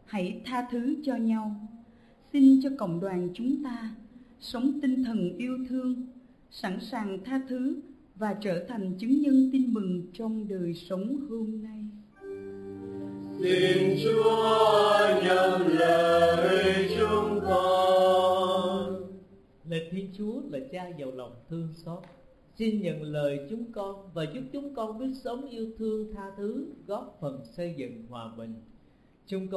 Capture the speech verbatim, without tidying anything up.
hãy tha thứ cho nhau. Xin cho cộng đoàn chúng ta sống tinh thần yêu thương, sẵn sàng tha thứ và trở thành chứng nhân tin mừng trong đời sống hôm nay. Xin Chúa nhận lời chúng con. Lạy Thiên Chúa là Cha giàu lòng thương xót, xin nhận lời chúng con và giúp chúng con biết sống yêu thương tha thứ, góp phần xây dựng hòa bình. Chúng con